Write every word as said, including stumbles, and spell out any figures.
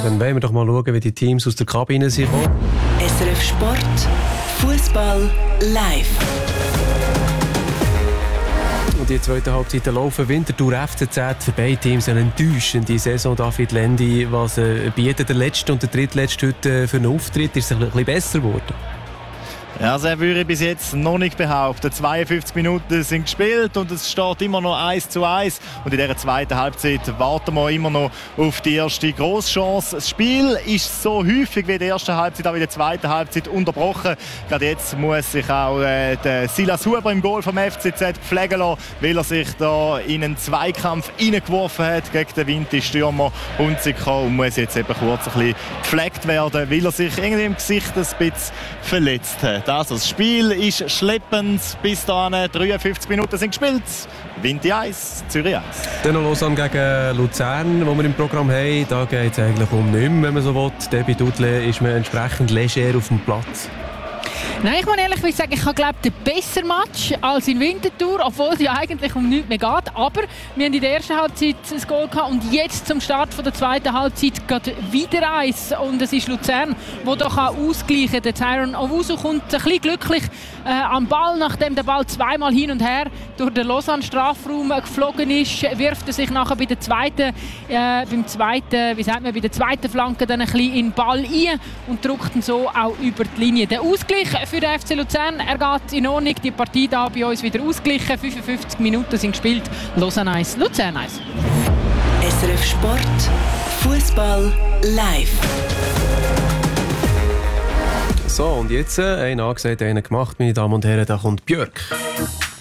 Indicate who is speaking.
Speaker 1: Dann wollen wir doch mal schauen, wie die Teams aus der Kabine sind.
Speaker 2: S R F Sport, Fußball live.
Speaker 1: Und die zweite Halbzeit laufen. Winterthur F C Z, für beide Teams eine enttäuschende Saison. David Lendi, was äh, bietet der letzte und der drittletzte heute für einen Auftritt? Ist es ein bisschen besser geworden?
Speaker 3: Ja, das würde ich bis jetzt noch nicht behaupten. zweiundfünfzig Minuten sind gespielt und es steht immer noch eins zu eins. Und in dieser zweiten Halbzeit warten wir immer noch auf die erste Grosschance. Das Spiel ist so häufig wie in der ersten Halbzeit, auch in der zweiten Halbzeit unterbrochen. Gerade jetzt muss sich auch äh, der Silas Huber im Goal vom F C Z pflegen lassen, weil er sich da in einen Zweikampf reingeworfen hat gegen den Winterstürmer Hunziker und muss jetzt eben kurz ein bisschen gepflegt werden, weil er sich irgendwie im Gesicht ein bisschen verletzt hat. Also das Spiel ist schleppend bis dahin. dreiundfünfzig Minuten sind gespielt. Winti eins, Zürich eins.
Speaker 1: Dann noch Lausanne gegen Luzern, wo wir im Programm haben. Da geht es eigentlich um nichts, wenn man so will. Debbie Dudle ist man entsprechend leger auf dem Platz.
Speaker 4: Nein, ich muss ehrlich sagen, ich habe glaube den besseren Match als in Winterthur, obwohl es ja eigentlich um nichts mehr geht. Aber wir haben in der ersten Halbzeit ein Goal gehabt und jetzt zum Start von der zweiten Halbzeit geht wieder eins. Und es ist Luzern, der doch ausgleichen kann. Der Tyron Owusu kommt ein bisschen glücklich äh, am Ball, nachdem der Ball zweimal hin und her durch den Lausanne-Strafraum geflogen ist, wirft er sich nachher bei der zweiten, äh, beim zweiten, wie sagt man, bei der zweiten Flanke dann ein bisschen in den Ball ein und drückt ihn so auch über die Linie. Der Ausgleich für den F C Luzern, er geht in Ordnung. Die Partie da bei uns wieder ausgeglichen. fünfundfünfzig Minuten sind gespielt. Lausanne eins, Luzern eins.
Speaker 2: S R F Sport, Fußball live.
Speaker 1: So, und jetzt äh, einen angesagt, einen gemacht, meine Damen und Herren, da kommt Björk.